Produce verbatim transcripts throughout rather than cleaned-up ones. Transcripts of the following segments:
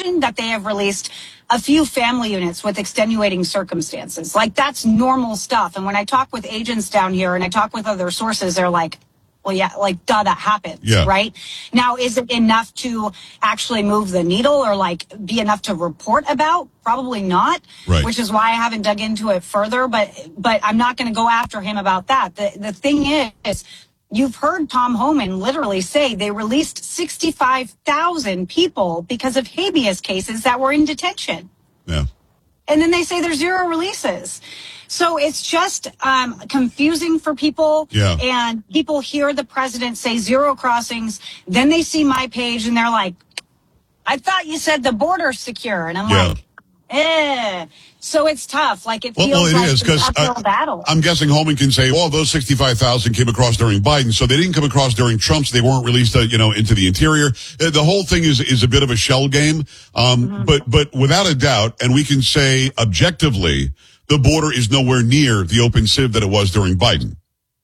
imagine that they have released a few family units with extenuating circumstances. Like, that's normal stuff. And when I talk with agents down here and I talk with other sources, they're like, well, yeah, like, duh, that happens, yeah. right? Now, is it enough to actually move the needle or, like, be enough to report about? Probably not, right. Which is why I haven't dug into it further. But but I'm not going to go after him about that. The, the thing is, you've heard Tom Homan literally say they released sixty-five thousand people because of habeas cases that were in detention. Yeah. And then they say there's zero releases. So it's just um, confusing for people. Yeah. And people hear the president say zero crossings. Then they see my page and they're like, I thought you said the border's secure. And I'm yeah. like, eh. So it's tough. Like, it well, feels well, it like is, an uphill battle. I'm guessing Holman can say, well, those sixty-five thousand came across during Biden, so they didn't come across during Trump, so they weren't released, uh, you know, into the interior. Uh, the whole thing is is a bit of a shell game. Um, mm-hmm. But but without a doubt, and we can say objectively, the border is nowhere near the open civ that it was during Biden.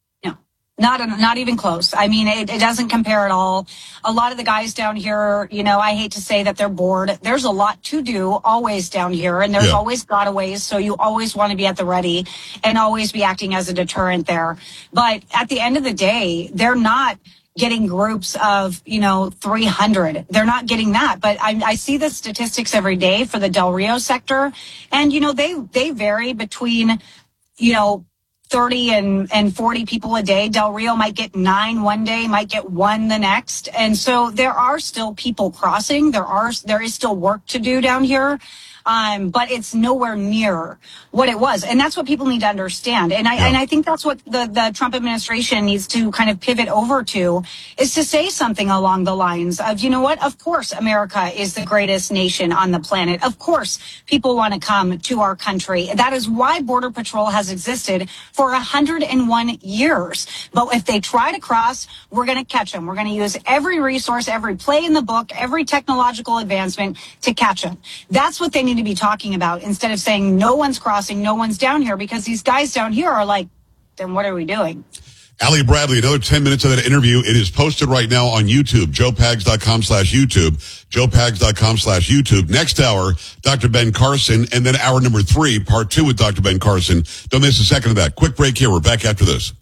Not not even close. I mean, it, it doesn't compare at all. A lot of the guys down here, you know, I hate to say that they're bored. There's a lot to do always down here, and there's yeah. always gotaways, so you always want to be at the ready and always be acting as a deterrent there. But at the end of the day, they're not getting groups of, you know, three hundred. They're not getting that. But I, I see the statistics every day for the Del Rio sector, and, you know, they, they vary between, you know, thirty and, and forty people a day. Del Rio might get nine one day, might get one the next. And so there are still people crossing. There are, there is still work to do down here. Um, but it's nowhere near what it was. And that's what people need to understand. And I, yeah. and I think that's what the, the Trump administration needs to kind of pivot over to, is to say something along the lines of, you know what, of course, America is the greatest nation on the planet. Of course, people want to come to our country. That is why Border Patrol has existed for one hundred one years. But if they try to cross, we're going to catch them. We're going to use every resource, every play in the book, every technological advancement to catch them. That's what they need to be talking about, instead of saying no one's crossing, no one's down here, because these guys down here are like, then what are we doing? Allie Bradley, another ten minutes of that interview. It is posted right now on YouTube, joe pags dot com slash YouTube, joe pags dot com slash YouTube. Next hour, Doctor Ben Carson, and then hour number three, part two with Doctor Ben Carson. Don't miss a second of that. Quick break here. We're back after this.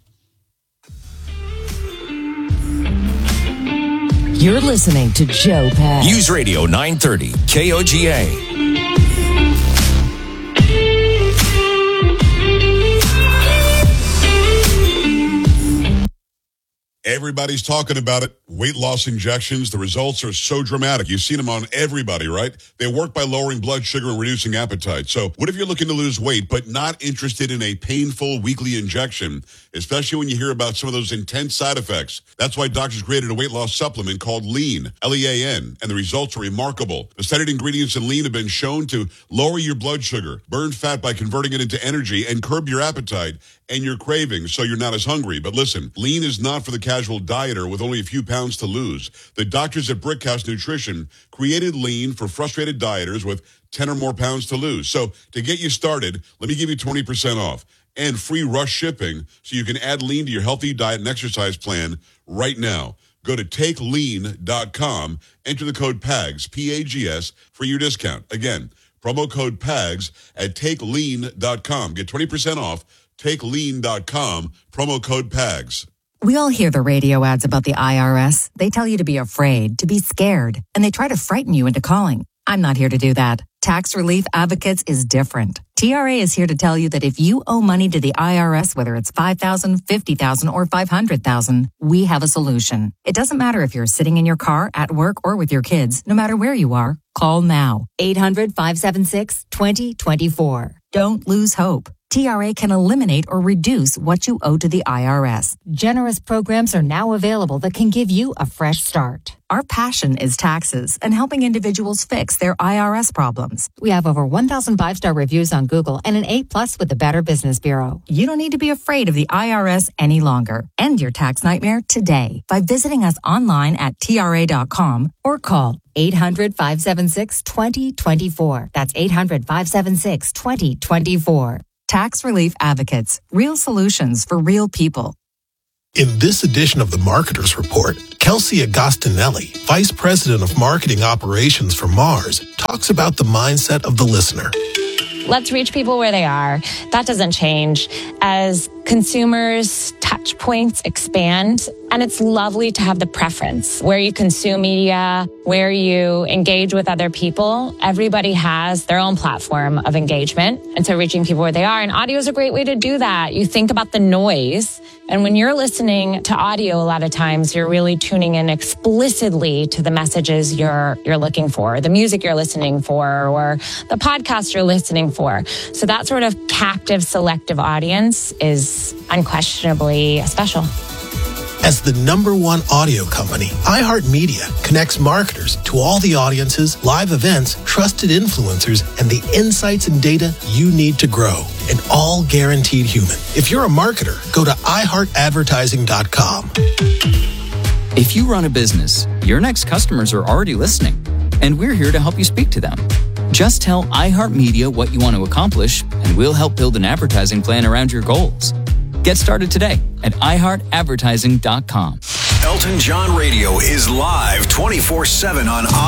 You're listening to Joe Pags. News Radio nine thirty, K O G A. Everybody's talking about it. Weight loss injections. The results are so dramatic. You've seen them on everybody, right? They work by lowering blood sugar and reducing appetite. So what if you're looking to lose weight but not interested in a painful weekly injection, especially when you hear about some of those intense side effects? That's why doctors created a weight loss supplement called Lean, L E A N, and the results are remarkable. The studied ingredients in Lean have been shown to lower your blood sugar, burn fat by converting it into energy, and curb your appetite and your cravings so you're not as hungry. But listen, Lean is not for the casual dieter with only a few pounds to lose. The doctors at Brickhouse Nutrition created Lean for frustrated dieters with ten or more pounds to lose. So to get you started, let me give you twenty percent off and free rush shipping so you can add Lean to your healthy diet and exercise plan right now. Go to take lean dot com, enter the code PAGS, P A G S, for your discount. Again, promo code PAGS at take lean dot com. Get twenty percent off. take lean dot com, promo code PAGS. We all hear the radio ads about the I R S. They tell you to be afraid, to be scared, and they try to frighten you into calling. I'm not here to do that. Tax Relief Advocates is different. T R A is here to tell you that if you owe money to the I R S, whether it's five thousand dollars, fifty thousand dollars, or five hundred thousand dollars, we have a solution. It doesn't matter if you're sitting in your car, at work, or with your kids. No matter where you are, call now. eight hundred, five seven six, two zero two four. Don't lose hope. T R A can eliminate or reduce what you owe to the I R S. Generous programs are now available that can give you a fresh start. Our passion is taxes and helping individuals fix their I R S problems. We have over one thousand five-star reviews on Google and an A plus with the Better Business Bureau. You don't need to be afraid of the I R S any longer. End your tax nightmare today by visiting us online at T R A dot com or call eight hundred, five seven six, two zero two four. That's eight hundred, five seven six, two zero two four. Tax Relief Advocates. Real solutions for real people. In this edition of the Marketer's Report, Kelsey Agostinelli, Vice President of Marketing Operations for Mars, talks about the mindset of the listener. Let's reach people where they are. That doesn't change. As consumers' touch points expand, and it's lovely to have the preference where you consume media, where you engage with other people. Everybody has their own platform of engagement. And so reaching people where they are, and audio is a great way to do that. You think about the noise. And when you're listening to audio, a lot of times you're really tuning in explicitly to the messages you're you're looking for, the music you're listening for, or the podcast you're listening for. So that sort of captive, selective audience is unquestionably special. As the number one audio company, iHeartMedia connects marketers to all the audiences, live events, trusted influencers, and the insights and data you need to grow. And all guaranteed human. If you're a marketer, go to i heart advertising dot com. If you run a business, your next customers are already listening, and we're here to help you speak to them. Just tell iHeartMedia what you want to accomplish, and we'll help build an advertising plan around your goals. Get started today at i heart advertising dot com. Elton John Radio is live twenty-four seven on